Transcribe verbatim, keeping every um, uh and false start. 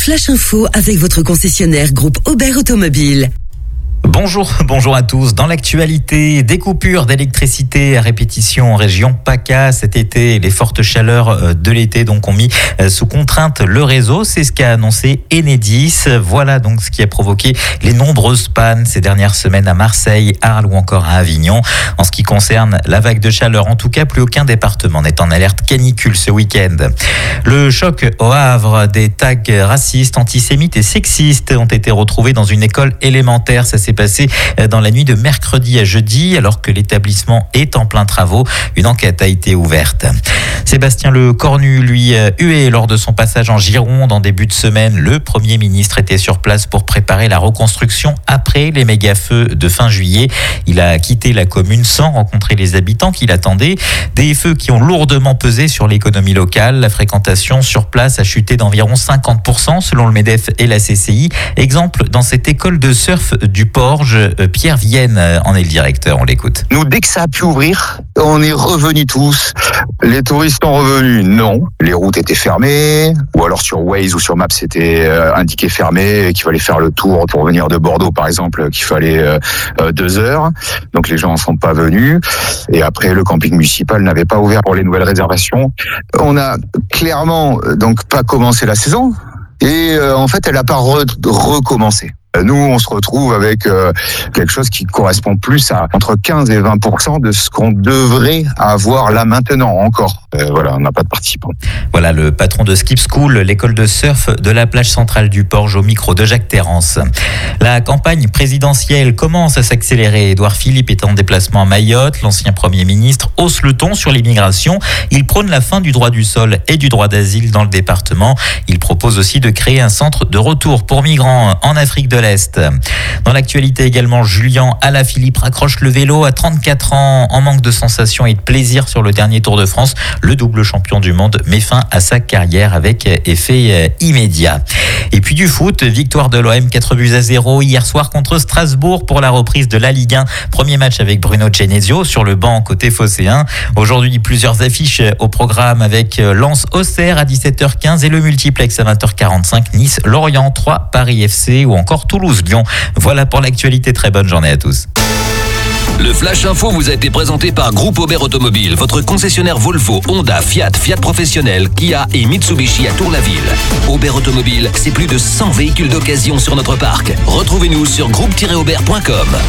Flash Info avec votre concessionnaire groupe Aubert Automobile. Bonjour, bonjour à tous. Dans l'actualité, des coupures d'électricité à répétition en région PACA cet été. Les fortes chaleurs de l'été donc ont mis sous contrainte le réseau. C'est ce qu'a annoncé Enedis. Voilà donc ce qui a provoqué les nombreuses pannes ces dernières semaines à Marseille, Arles ou encore à Avignon. En ce qui concerne la vague de chaleur, en tout cas, plus aucun département n'est en alerte canicule ce week-end. Le choc au Havre, des tags racistes, antisémites et sexistes ont été retrouvés dans une école élémentaire. Ça s'est passé dans la nuit de mercredi à jeudi, alors que l'établissement est en plein travaux. Une enquête a été ouverte. Sébastien Lecornu, lui, hué lors de son passage en Gironde en début de semaine. Le Premier ministre était sur place pour préparer la reconstruction après les méga-feux de fin juillet. Il a quitté la commune sans rencontrer les habitants qui l'attendaient. Des feux qui ont lourdement pesé sur l'économie locale. La fréquentation sur place a chuté d'environ cinquante pour cent selon le MEDEF et la C C I. Exemple dans cette école de surf du Porge. Pierre Vienne en est le directeur, on l'écoute. Nous, dès que ça a pu ouvrir, on est revenus tous. Les touristes sont revenus, non. Les routes étaient fermées, ou alors sur Waze ou sur Maps, c'était indiqué fermé, qu'il fallait faire le tour pour venir de Bordeaux, par exemple, qu'il fallait euh, deux heures. Donc les gens ne sont pas venus. Et après, le camping municipal n'avait pas ouvert pour les nouvelles réservations. On a clairement donc pas commencé la saison. Et euh, en fait, elle n'a pas re- recommencé. Nous, on se retrouve avec euh, quelque chose qui correspond plus à entre quinze et vingt pour cent de ce qu'on devrait avoir là maintenant encore. Euh, voilà, on n'a pas de participants. Voilà le patron de Skip School, l'école de surf de la plage centrale du Porge, au micro de Jacques Terrance. La campagne présidentielle commence à s'accélérer. Édouard Philippe est en déplacement à Mayotte. L'ancien Premier ministre hausse le ton sur l'immigration. Il prône la fin du droit du sol et du droit d'asile dans le département. Il propose aussi de créer un centre de retour pour migrants en Afrique de l'Est. Dans l'actualité également, Julien Alaphilippe raccroche le vélo à trente-quatre ans. En manque de sensations et de plaisir sur le dernier Tour de France, le double champion du monde met fin à sa carrière avec effet immédiat. Et puis du foot, victoire de l'O M quatre buts à zéro hier soir contre Strasbourg pour la reprise de la Ligue un. Premier match avec Bruno Genesio sur le banc côté phocéen. Aujourd'hui, plusieurs affiches au programme avec Lens-Auxerre à dix-sept heures quinze et le multiplex à vingt heures quarante-cinq. Nice-Lorient trois, Paris F C ou encore Toulouse-Lyon. Voilà pour l'actualité. Très bonne journée à tous. Le Flash Info vous a été présenté par Groupe Aubert Automobile, votre concessionnaire Volvo, Honda, Fiat, Fiat Professionnel, Kia et Mitsubishi à Tour-la-Ville. Aubert Automobile, c'est plus de cent véhicules d'occasion sur notre parc. Retrouvez-nous sur groupe tiret aubert point com.